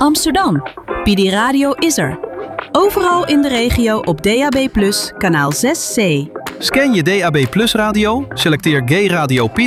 Amsterdam. PD Radio is er. Overal in de regio op DAB+, kanaal 6C. Scan je DAB+ radio, selecteer Gay Radio PD